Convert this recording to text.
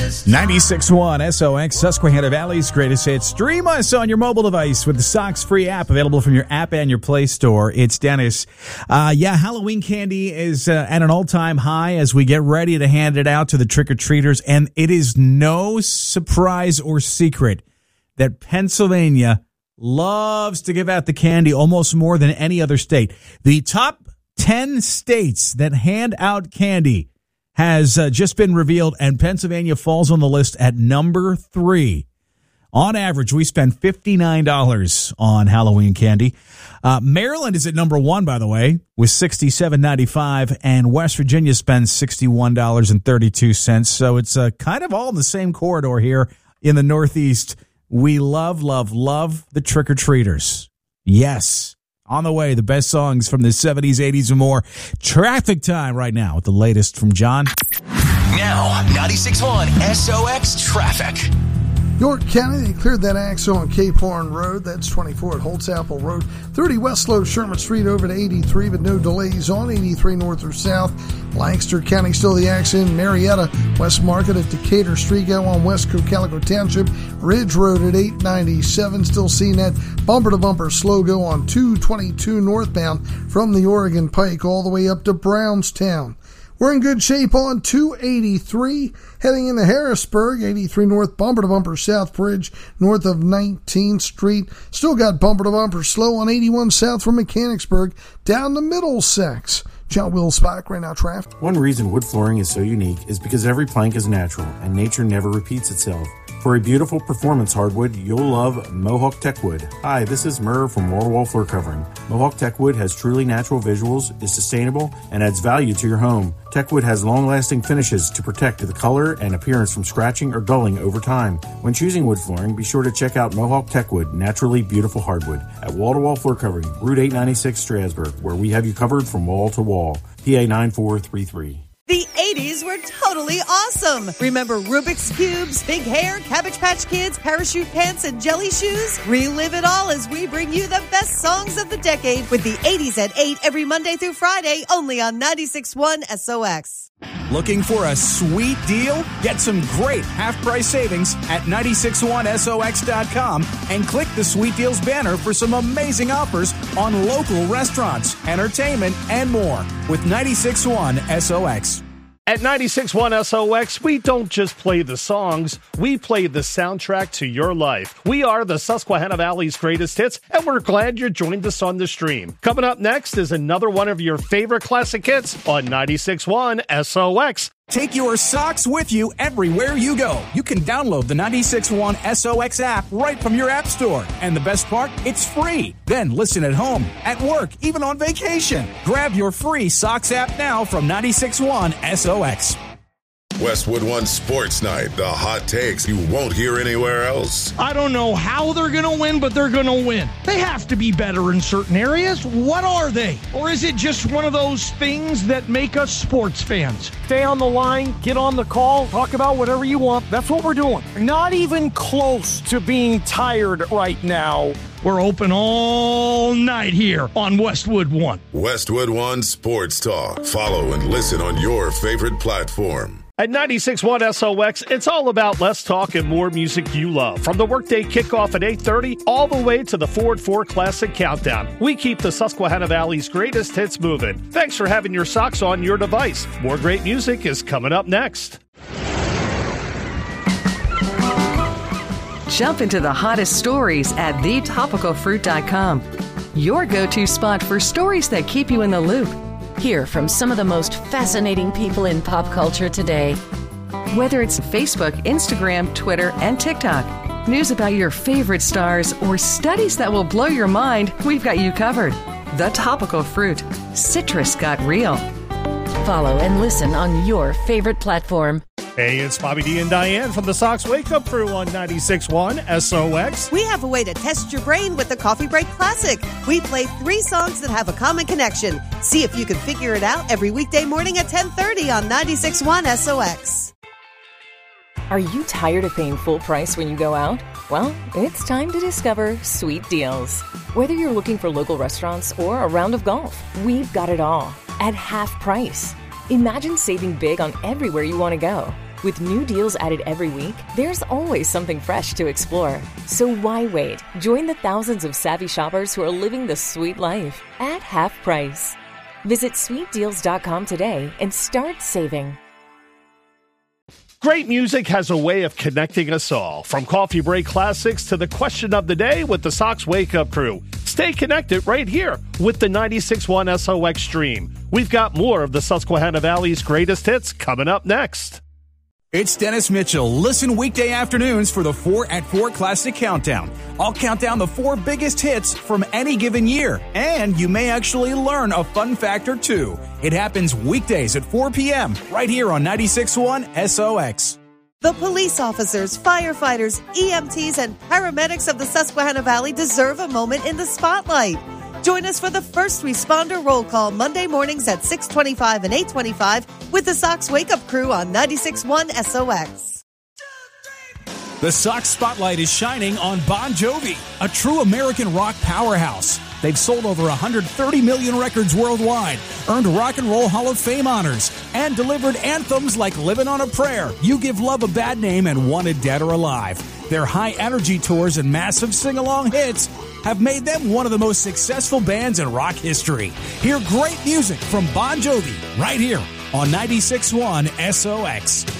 96.1 SOX, Susquehanna Valley's greatest hits. Stream us on your mobile device with the Sox free app available from your app and your Play Store. It's Dennis. Halloween candy is at an all-time high as we get ready to hand it out to the trick-or-treaters. And it is no surprise or secret that Pennsylvania loves to give out the candy almost more than any other state. The top 10 states that hand out candy has just been revealed, and Pennsylvania falls on the list at number 3. On average, we spend $59 on Halloween candy. Maryland is at number 1, by the way, with $67.95, and West Virginia spends $61.32. So it's kind of all in the same corridor here in the Northeast. We love, love, love the trick-or-treaters. Yes. On the way, the best songs from the 70s, 80s, and more. Traffic time right now with the latest from John. Now, 96.1 SOX Traffic. York County, they cleared that axle on Cape Horn Road. That's 24 at Holtzapfel Road. 30 West Low Sherman Street over to 83, but no delays on 83 north or south. Lancaster County, still the accident. Marietta, West Market at Decatur Street. Go on West Calico Township. Ridge Road at 897. Still seeing that bumper-to-bumper slow go on 222 northbound from the Oregon Pike all the way up to Brownstown. We're in good shape on 283, heading into Harrisburg, 83 north, bumper-to-bumper South Bridge, north of 19th Street. Still got bumper-to-bumper slow on 81 south from Mechanicsburg, down to Middlesex. John Wills-Bach, right now, traffic. One reason wood flooring is so unique is because every plank is natural, and nature never repeats itself. For a beautiful performance hardwood, you'll love Mohawk Techwood. Hi, this is Murr from Wall-to-Wall Floor Covering. Mohawk Techwood has truly natural visuals, is sustainable, and adds value to your home. Techwood has long-lasting finishes to protect the color and appearance from scratching or dulling over time. When choosing wood flooring, be sure to check out Mohawk Techwood, naturally beautiful hardwood, at Wall-to-Wall Floor Covering, Route 896 Strasburg, where we have you covered from wall to wall. PA 9433. The 80s were totally awesome. Remember Rubik's Cubes, big hair, Cabbage Patch Kids, parachute pants, and jelly shoes? Relive it all as we bring you the best songs of the decade with the 80s at 8 every Monday through Friday, only on 96.1 SOX. Looking for a sweet deal? Get some great half-price savings at 961SOX.com and click the Sweet Deals banner for some amazing offers on local restaurants, entertainment, and more with 96.1 SOX. At 96.1 SOX, we don't just play the songs, we play the soundtrack to your life. We are the Susquehanna Valley's greatest hits, and we're glad you're joining us on the stream. Coming up next is another one of your favorite classic hits on 96.1 SOX. Take your socks with you everywhere you go. You can download the 96.1 SOX app right from your app store. And the best part, it's free. Then listen at home, at work, even on vacation. Grab your free socks app now from 96.1 SOX. Westwood One Sports Night, the hot takes you won't hear anywhere else. I don't know how they're going to win, but they're going to win. They have to be better in certain areas. What are they? Or is it just one of those things that make us sports fans? Stay on the line, get on the call, talk about whatever you want. That's what we're doing. Not even close to being tired right now. We're open all night here on Westwood One. Westwood One Sports Talk. Follow and listen on your favorite platform. At 96.1 SOX, it's all about less talk and more music you love. From the workday kickoff at 8:30 all the way to the Ford 4 Classic Countdown. We keep the Susquehanna Valley's greatest hits moving. Thanks for having your socks on your device. More great music is coming up next. Jump into the hottest stories at thetopicalfruit.com. Your go-to spot for stories that keep you in the loop. Hear from some of the most fascinating people in pop culture today. Whether it's Facebook, Instagram, Twitter, and TikTok, news about your favorite stars, or studies that will blow your mind, we've got you covered. The Topical Fruit. Citrus got real. Follow and listen on your favorite platform. Hey, it's Bobby D and Diane from the Sox Wake Up Crew on 96.1 SOX. We have a way to test your brain with the Coffee Break Classic. We play 3 songs that have a common connection. See if you can figure it out every weekday morning at 10:30 on 96.1 SOX. Are you tired of paying full price when you go out? Well, it's time to discover Sweet Deals. Whether you're looking for local restaurants or a round of golf, we've got it all at half price. Imagine saving big on everywhere you want to go. With new deals added every week, there's always something fresh to explore. So why wait? Join the thousands of savvy shoppers who are living the sweet life at half price. Visit sweetdeals.com today and start saving. Great music has a way of connecting us all. From coffee break classics to the question of the day with the Sox Wake Up Crew. Stay connected right here with the 96.1 SOX stream. We've got more of the Susquehanna Valley's greatest hits coming up next. It's Dennis Mitchell. Listen weekday afternoons for the 4 at 4 Classic Countdown. I'll count down the 4 biggest hits from any given year. And you may actually learn a fun fact or two. It happens weekdays at 4 p.m. right here on 96.1 SOX. The police officers, firefighters, EMTs, and paramedics of the Susquehanna Valley deserve a moment in the spotlight. Join us for the First Responder Roll Call Monday mornings at 6:25 and 8:25 with the Sox Wake Up Crew on 96.1 SOX. The Sox spotlight is shining on Bon Jovi, a true American rock powerhouse. They've sold over 130 million records worldwide, earned Rock and Roll Hall of Fame honors, and delivered anthems like Livin' on a Prayer, You Give Love a Bad Name, and Wanted Dead or Alive. Their high-energy tours and massive sing-along hits have made them one of the most successful bands in rock history. Hear great music from Bon Jovi right here on 96.1 SOX.